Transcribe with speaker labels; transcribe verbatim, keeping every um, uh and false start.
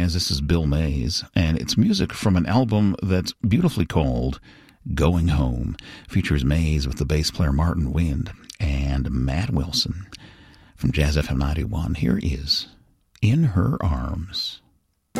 Speaker 1: Jazz. This is Bill Mays, and it's music from an album that's beautifully called Going Home. Features Mays with the bass player Martin Wind and Matt Wilson. From Jazz F M ninety-one, here is In Her Arms.